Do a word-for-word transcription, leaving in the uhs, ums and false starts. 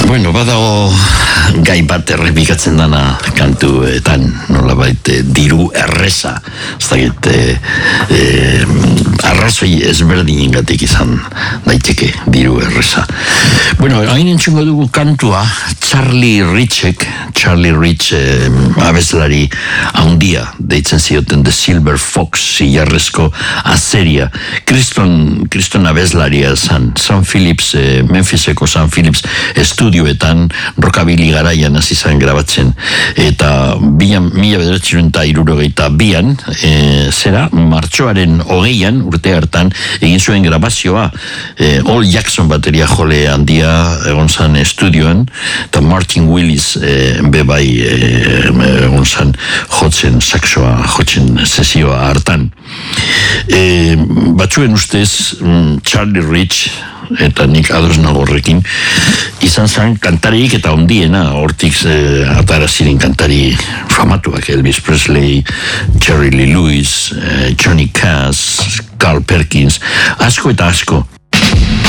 Bueno, badago gai bat errepikatzen dana kantuetan, nolabait diru erreza, ez dakit e, e, arrazoi ezberdinengatik izan daiteke diru erreza. Bueno, hain entzungo dugu kantua Charlie Richek, Charlie Rich eh, abeslari handia deitzen zioten The Silver Fox zilarrezko azeria. Kriston, kriston abeslaria zan, San Phillips, eh, Memphiseko San Phillips estudioetan rockabilly garaian hasi zen grabatzen, eta bian, mila bederatziehun eta hirurogeita bian e, zera, martxoaren hogeian urte hartan egin zuen grabazioa, e, All Jackson bateria jole handia egon zan estudioan, eta Martin Willis e, bebai e, egon zan jotzen saxoa, jotzen sesioa hartan. E, batzuen ustez Charlie Rich eta nik ados nagorrekin izan zen kantarik eta ondiena, hortik eh, atara ziren kantari famatuak, Elvis Presley, Jerry Lee Lewis, eh, Johnny Cash, Carl Perkins, asko eta asko.